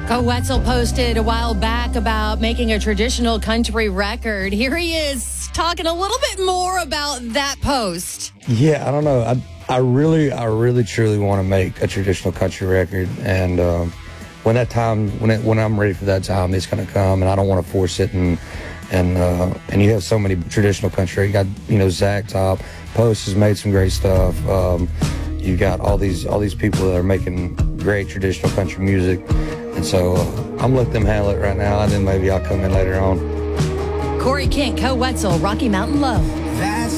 Oh, Wetzel posted a while back about making a traditional country record. Here he is talking a little bit more about that post. Yeah, I don't know. I really truly want to make a traditional country record, and when that time, when I'm ready for that time, it's going to come, and I don't want to force it. And you have so many traditional country. You got Zach Top, Post has made some great stuff. You got all these people that are making great traditional country music, and so I'm letting them handle it right now, and then maybe I'll come in later on. Corey Kent, Co Wetzel, Rocky Mountain Low.